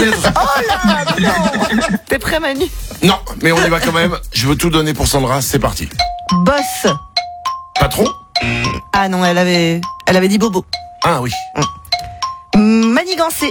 là, non. T'es prêt, Manu? Non, mais on y va quand même. Je veux tout donner pour Sandra, c'est parti. Boss. Patron? Ah non, elle avait dit bobo. Ah oui. Manigancé.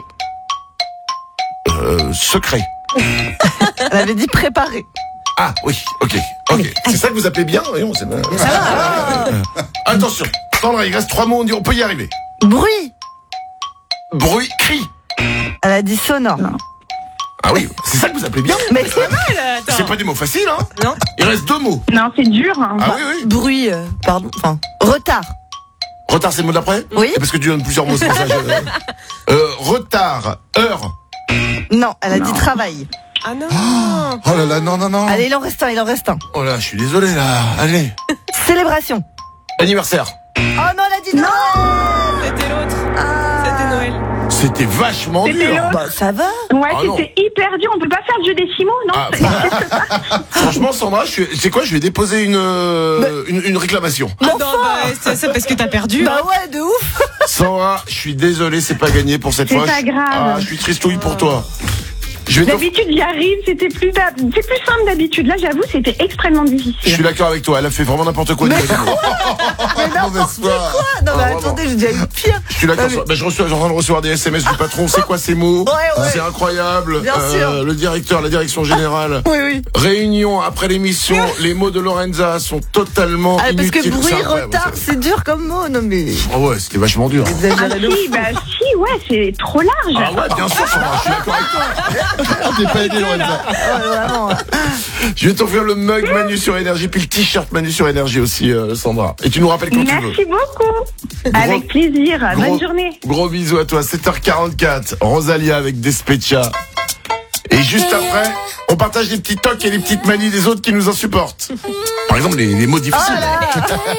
Secret. Elle avait dit préparé. Ah oui, ok. C'est ça que vous appelez bien? Voyons, c'est bien. Ça va. Attention, Sandra, il reste 3 mots, on peut y arriver. Bruit. Bruit, cri. Elle a dit sonore. Ah oui, c'est ça que vous appelez bien? Mais c'est vrai. Attends. C'est pas des mots faciles, hein? Non. Il reste 2 mots. Non, c'est dur. Hein. Ah oui. Bruit, pardon. Enfin, retard. Retard, c'est le mot d'après? Oui. Et parce que tu donnes plusieurs mots, c'est pour ça. Retard, heure. Non, elle a dit travail. Ah non. Oh là là, non. Allez, il en reste un. Oh là, je suis désolé là. Allez. Célébration. Anniversaire. Oh non, elle a dit Noël. C'était l'autre. Ah. C'était Noël. C'était vachement C'était dur. l'autre. Bah, ça va. Ouais, Ah non. c'était hyper dur. On peut pas faire le jeu des 6 mots, non? Ah, franchement, Sandra, c'est quoi? Je vais déposer une réclamation. Ah non, bah, c'est parce que t'as perdu. Bah ouais, de ouf. Sandra, je suis désolé, c'est pas gagné pour cette C'est fois. pas grave. Ah, je suis tristouille pour toi. Je vais D'habitude, j'y arrive. C'est plus simple d'habitude. Là, j'avoue, c'était extrêmement Je difficile. suis d'accord avec toi, elle a fait vraiment n'importe quoi. Mais Mauvaise n'importe foi. quoi. Non, mais Ah, attendez, j'ai déjà eu pire. Je suis d'accord. Non, mais- Bah, je suis en train de recevoir des SMS du patron. C'est quoi ces mots? Ouais. C'est incroyable. Bien sûr. Le directeur, la direction générale. Oui. Réunion après l'émission. Les mots de Lorenza sont totalement Ah, parce que inutiles. bruit, C'est incroyable, retard, ça. c'est dur comme mot. Non, mais. Oh ouais, c'était vachement dur. Ah Exagéré de ouf. si, ouais, c'est trop large. Ah ouais, bien sûr, Sandra, je suis d'accord avec toi. T'es pas aidé, Lorenza. Ouais, vraiment. Je vais t'offrir le mug Manu sur Énergie, puis le t-shirt Manu sur Énergie aussi, Sandra. Et tu nous rappelles quand tu veux. Merci beaucoup. Avec plaisir. Bonne journée. Gros bisous à toi. 7h44. Rosalia avec Despecha. Et juste après, on partage les petits tocs et les petites manies des autres qui nous en supportent. Par exemple, les mots difficiles. Oh là